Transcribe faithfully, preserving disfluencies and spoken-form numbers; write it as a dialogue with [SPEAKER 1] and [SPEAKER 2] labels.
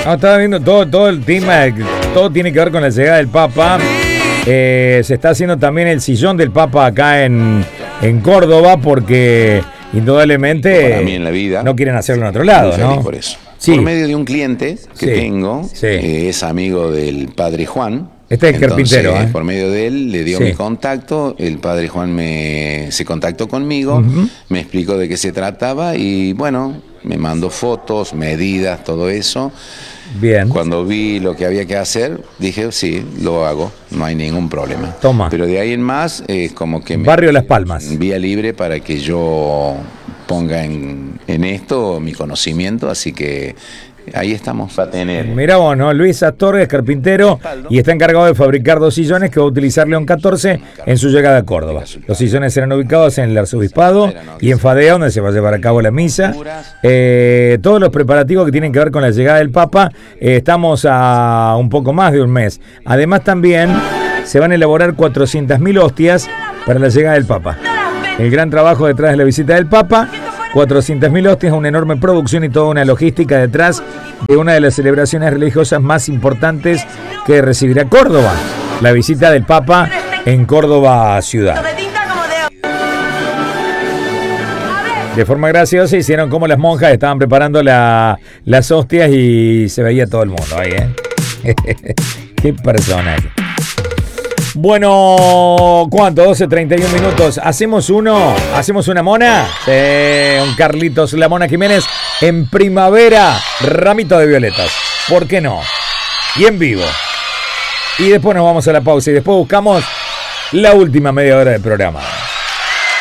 [SPEAKER 1] No, estaba viendo todo, todo el tema, todo tiene que ver con la llegada del Papa. Eh, se está haciendo también el sillón del Papa acá en, en Córdoba porque indudablemente
[SPEAKER 2] para mí en la vida,
[SPEAKER 1] no quieren hacerlo en otro lado, ¿no?
[SPEAKER 2] Por eso.
[SPEAKER 1] Sí.
[SPEAKER 2] Por medio de un cliente que
[SPEAKER 1] Sí.
[SPEAKER 2] tengo,
[SPEAKER 1] Sí.
[SPEAKER 2] que es amigo del padre Juan.
[SPEAKER 1] Este es el
[SPEAKER 2] Entonces,
[SPEAKER 1] carpintero, ¿eh?
[SPEAKER 2] Por medio de él le dio
[SPEAKER 1] Sí.
[SPEAKER 2] mi contacto, el padre Juan me se contactó conmigo,
[SPEAKER 1] Uh-huh.
[SPEAKER 2] me explicó de qué se trataba y bueno, me mandó fotos, medidas, todo eso.
[SPEAKER 1] Bien.
[SPEAKER 2] Cuando vi lo que había que hacer, dije, sí, lo hago, no hay ningún problema.
[SPEAKER 1] Toma.
[SPEAKER 2] Pero de ahí en más, es como que me
[SPEAKER 1] Barrio Las Palmas.
[SPEAKER 2] vía libre para que yo ponga en, en esto mi conocimiento, así que ahí estamos a tener.
[SPEAKER 1] Mirá vos, ¿no? Luis Astorga es carpintero y está encargado de fabricar dos sillones que va a utilizar León catorce en su llegada a Córdoba. Los sillones serán ubicados en el Arzobispado y en Fadea, donde se va a llevar a cabo la misa. Eh, todos los preparativos que tienen que ver con la llegada del Papa, eh, estamos a un poco más de un mes. Además también se van a elaborar cuatrocientas mil hostias para la llegada del Papa. El gran trabajo detrás de la visita del Papa, cuatrocientas mil hostias, una enorme producción y toda una logística detrás de una de las celebraciones religiosas más importantes que recibirá Córdoba, la visita del Papa en Córdoba ciudad. De forma graciosa hicieron como las monjas estaban preparando la, las hostias y se veía todo el mundo ahí, ¿eh? Qué personaje. Bueno, ¿cuánto? doce treinta y uno minutos. ¿Hacemos uno? ¿Hacemos una mona? Sí, un Carlitos La Mona Jiménez en primavera, ramito de violetas. ¿Por qué no? Y en vivo. Y después nos vamos a la pausa y después buscamos la última media hora del programa.